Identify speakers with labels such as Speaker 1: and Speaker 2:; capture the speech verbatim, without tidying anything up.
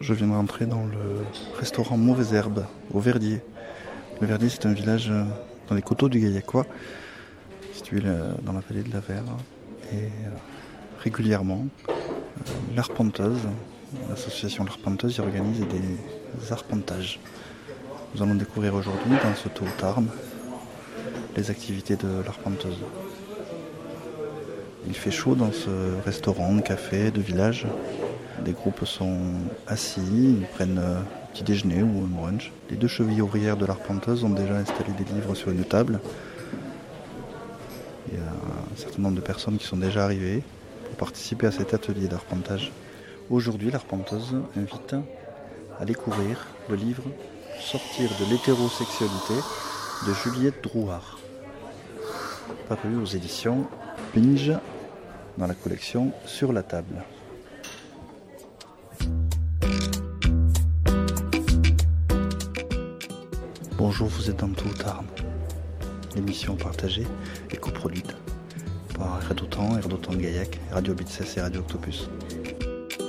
Speaker 1: Je viens de rentrer dans le restaurant Mauvaise Herbe, au Verdier. Le Verdier, c'est un village dans les coteaux du Gaillacois, situé dans la vallée de la Verre. Et régulièrement, l'Arpenteuse, l'association L'Arpenteuse, y organise des arpentages. Nous allons découvrir aujourd'hui, dans ce Tôt au Tarn, les activités de l'Arpenteuse. Il fait chaud dans ce restaurant, café de village. Des groupes sont assis, ils prennent un petit déjeuner ou un brunch. Les deux chevilles ouvrières de l'Arpenteuse ont déjà installé des livres sur une table. Il y a un certain nombre de personnes qui sont déjà arrivées pour participer à cet atelier d'arpentage. Aujourd'hui, l'Arpenteuse invite à découvrir le livre « Sortir de l'hétérosexualité » de Juliette Drouhard, paru aux éditions Binge dans la collection Sur la table. Bonjour, vous êtes dans Tôt au Tarn, l'émission partagée et coproduite par Radio Temps, Radio Temps de Gaillac, Radio Bitsess et Radio Octopus.